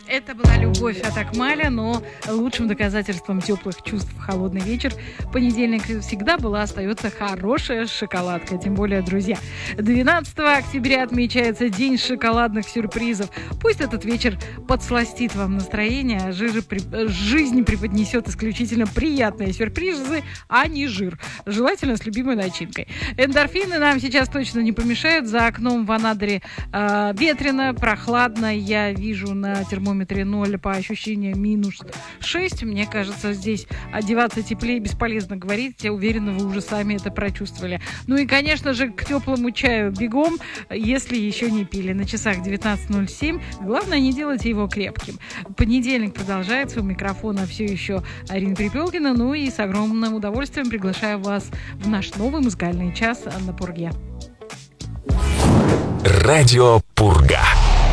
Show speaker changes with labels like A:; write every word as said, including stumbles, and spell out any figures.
A: Это была любовь от Акмаля, но лучшим доказательством теплых чувств в холодный вечер понедельник всегда была, остается хорошая шоколадка. Тем более, друзья, двенадцатого октября отмечается День шоколадных сюрпризов. Пусть этот вечер подсластит вам настроение, а жижи при... жизнь преподнесет исключительно приятные сюрпризы, а не жир. Желательно с любимой начинкой. Эндорфины нам сейчас точно не помешают. За окном в Анадыре э, ветрено, прохладно. Я вижу на термометре ноль, по ощущениям минус шесть. Мне кажется, здесь одеваться теплее бесполезно говорить. Я уверена, вы уже сами это прочувствовали. Ну и, конечно же, к теплому чаю бегом, если еще не пили. На часах девятнадцать ноль семь. Главное, не делайте его крепким. Понедельник продолжается. У микрофона все еще Арина Перепелкина. Ну и с огромным удовольствием приглашаю вас в наш новый музыкальный час на Пурге.
B: Радио Пурга.